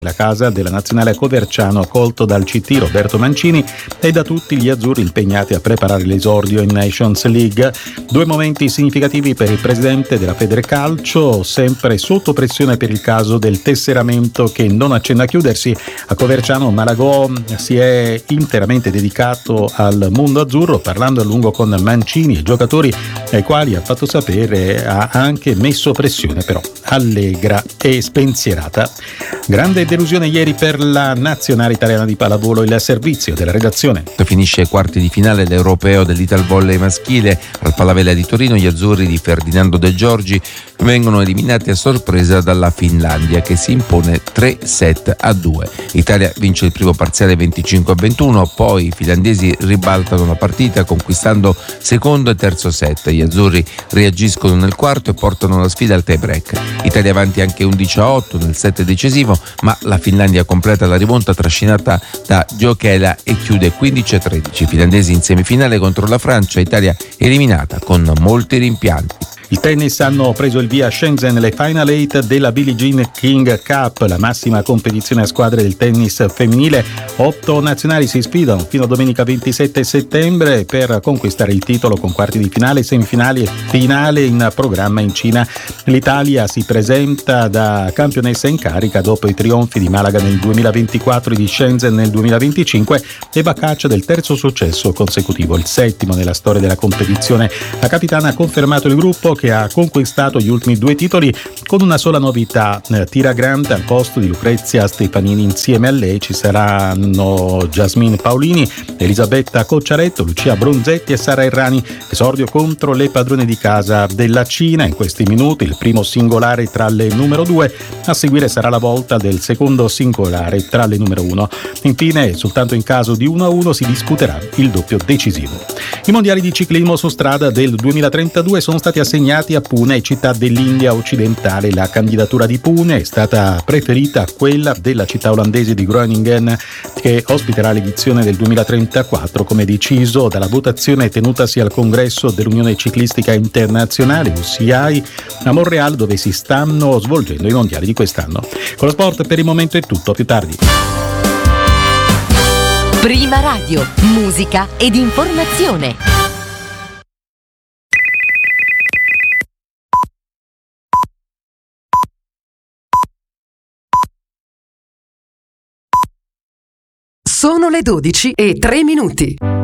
La casa della nazionale a Coverciano, accolto dal CT Roberto Mancini e da tutti gli azzurri impegnati a preparare l'esordio in Nations League. 2 momenti significativi per il presidente della Federcalcio, sempre sotto pressione per il caso del tesseramento che non accenna a chiudersi. A Coverciano Malagò si è interamente dedicato al mondo azzurro, parlando a lungo con Mancini e giocatori ai quali ha fatto sapere ha anche messo pressione, però allegra e spensierata. Grande delusione ieri per la nazionale italiana di pallavolo. Il servizio della redazione. Finisce ai quarti di finale l'europeo dell'Italvolley maschile. Al Palavella di Torino gli azzurri di Ferdinando De Giorgi vengono eliminati a sorpresa dalla Finlandia, che si impone 3-2. L'Italia vince il primo parziale 25-21, poi i finlandesi ribaltano la partita conquistando secondo e terzo set. Gli azzurri reagiscono nel quarto e portano la sfida al tie break. Italia avanti anche 11-8 nel set decisivo, ma la Finlandia completa la rimonta trascinata da Jokela e chiude 15-13. Finlandesi in semifinale contro la Francia, Italia eliminata con molti rimpianti. Il tennis hanno preso il via a Shenzhen le Final 8 della Billie Jean King Cup, la massima competizione a squadre del tennis femminile. 8 nazionali si sfidano fino a domenica 27 settembre per conquistare il titolo con quarti di finale, semifinali e finale in programma in Cina. L'Italia si presenta da campionessa in carica dopo i trionfi di Malaga nel 2024 e di Shenzhen nel 2025 e va a caccia del terzo successo consecutivo, il 7° nella storia della competizione. La capitana ha confermato il gruppo che ha conquistato gli ultimi 2 titoli con una sola novità: Tira Grant al posto di Lucrezia Stefanini. Insieme a lei ci saranno Jasmine Paolini, Elisabetta Cocciaretto, Lucia Bronzetti e Sara Errani. Esordio contro le padrone di casa della Cina. In questi minuti il primo singolare tra le numero 2, a seguire sarà la volta del secondo singolare tra le numero 1. Infine, soltanto in caso di 1-1 si disputerà il doppio decisivo. I mondiali di ciclismo su strada del 2032 sono stati assegnati a Pune, città dell'India occidentale. La candidatura di Pune è stata preferita a quella della città olandese di Groningen, che ospiterà l'edizione del 2034, come deciso dalla votazione tenutasi al congresso dell'Unione Ciclistica Internazionale, UCI, a Montreal, dove si stanno svolgendo i mondiali di quest'anno. Con lo sport per il momento è tutto, a più tardi. Prima Radio, musica ed informazione. Sono le 12:03.